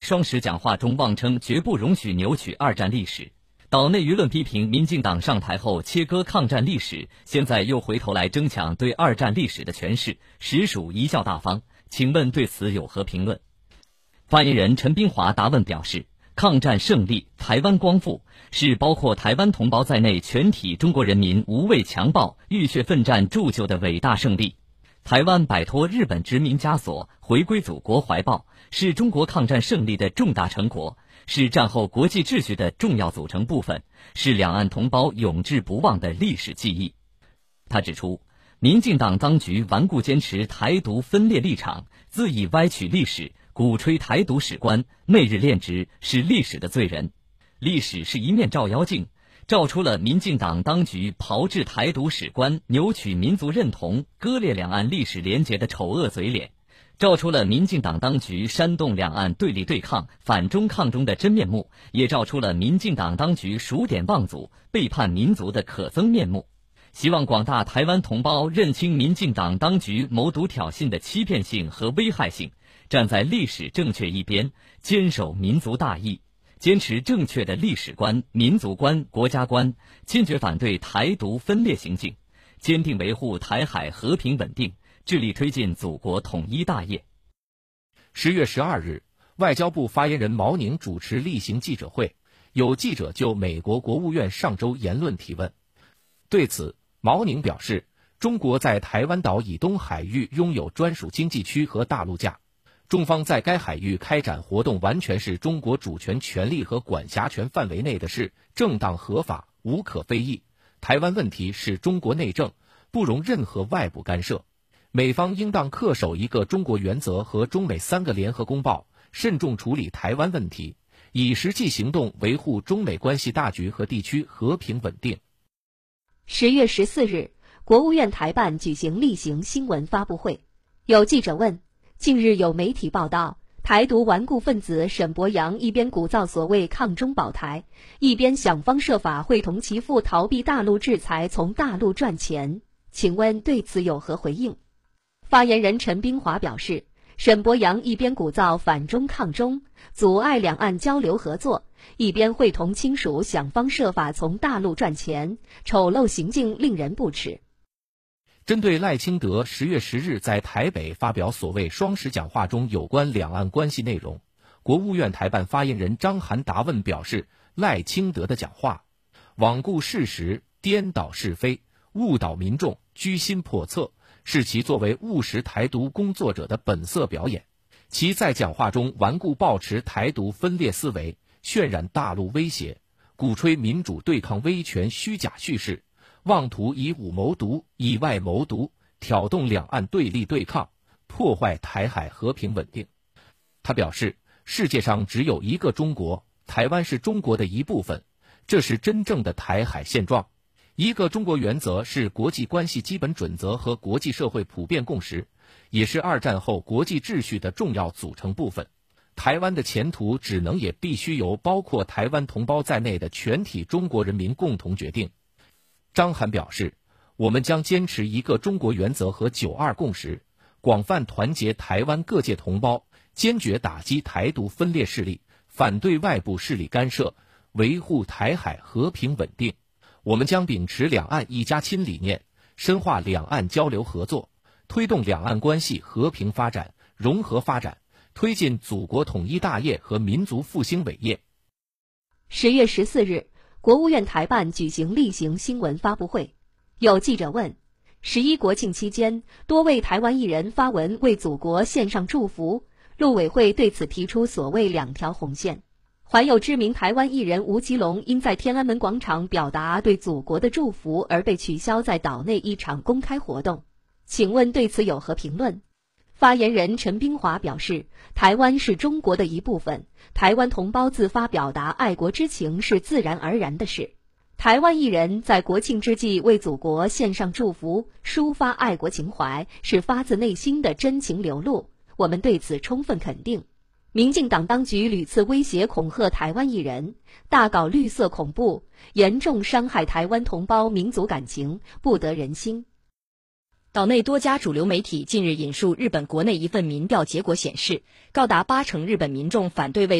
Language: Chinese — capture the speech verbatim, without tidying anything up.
双十讲话中妄称绝不容许扭曲二战历史。岛内舆论批评民进党上台后切割抗战历史，现在又回头来争抢对二战历史的诠释，实属贻笑大方。请问对此有何评论？发言人陈斌华答问表示，抗战胜利，台湾光复，是包括台湾同胞在内全体中国人民无畏强暴、浴血奋战铸就的伟大胜利。台湾摆脱日本殖民枷锁，回归祖国怀抱，是中国抗战胜利的重大成果，是战后国际秩序的重要组成部分，是两岸同胞永志不忘的历史记忆。他指出，民进党当局顽固坚持台独分裂立场，恣意歪曲历史，鼓吹台独史观，媚日恋殖，是历史的罪人。历史是一面照妖镜，照出了民进党当局炮制台独史观、扭曲民族认同、割裂两岸历史联结的丑恶嘴脸，照出了民进党当局煽动两岸对立对抗、反中抗中的真面目，也照出了民进党当局数典忘祖、背叛民族的可憎面目。希望广大台湾同胞认清民进党当局谋独挑衅的欺骗性和危害性，站在历史正确一边，坚守民族大义，坚持正确的历史观、民族观、国家观，坚决反对台独分裂行径，坚定维护台海和平稳定，致力推进祖国统一大业。 十月十二日，外交部发言人毛宁主持例行记者会，有记者就美国国务院上周言论提问。对此，毛宁表示，中国在台湾岛以东海域拥有专属经济区和大陆架，中方在该海域开展活动完全是中国主权权利和管辖权范围内的事，正当合法，无可非议。台湾问题是中国内政，不容任何外部干涉。美方应当恪守一个中国原则和中美三个联合公报，慎重处理台湾问题，以实际行动维护中美关系大局和地区和平稳定。 十月十四日，国务院台办举行例行新闻发布会，有记者问，近日有媒体报道，台独顽固分子沈伯洋一边鼓噪所谓抗中保台，一边想方设法会同其父逃避大陆制裁，从大陆赚钱，请问对此有何回应？发言人陈斌华表示，沈伯洋一边鼓噪反中抗中，阻碍两岸交流合作，一边会同亲属想方设法从大陆赚钱，丑陋行径令人不齿。 针对赖清德十月十日在台北发表所谓双十讲话中有关两岸关系内容，国务院台办发言人张涵答问表示，赖清德的讲话罔顾事实、颠倒是非、误导民众、居心叵测，是其作为务实台独工作者的本色表演。其在讲话中顽固抱持台独分裂思维，渲染大陆威胁，鼓吹民主对抗威权虚假叙事，妄图以武谋独、以外谋独，挑动两岸对立对抗，破坏台海和平稳定。他表示，世界上只有一个中国，台湾是中国的一部分，这是真正的台海现状。一个中国原则是国际关系基本准则和国际社会普遍共识，也是二战后国际秩序的重要组成部分。台湾的前途只能也必须由包括台湾同胞在内的全体中国人民共同决定。张涵表示，我们将坚持一个中国原则和九二共识，广泛团结台湾各界同胞，坚决打击台独分裂势力，反对外部势力干涉，维护台海和平稳定。我们将秉持两岸一家亲理念，深化两岸交流合作，推动两岸关系和平发展、融合发展，推进祖国统一大业和民族复兴伟业。 十月十四日，国务院台办举行例行新闻发布会，有记者问，十一国庆期间，多位台湾艺人发文为祖国献上祝福，陆委会对此提出所谓两条红线。还有知名台湾艺人吴奇隆因在天安门广场表达对祖国的祝福而被取消在岛内一场公开活动，请问对此有何评论？发言人陈斌华表示，台湾是中国的一部分，台湾同胞自发表达爱国之情是自然而然的事。台湾艺人在国庆之际为祖国献上祝福，抒发爱国情怀，是发自内心的真情流露，我们对此充分肯定。民进党当局屡次威胁恐吓台湾艺人，大搞绿色恐怖，严重伤害台湾同胞民族感情，不得人心。 岛内多家主流媒体近日引述日本国内一份民调结果显示，高达八成日本民众反对为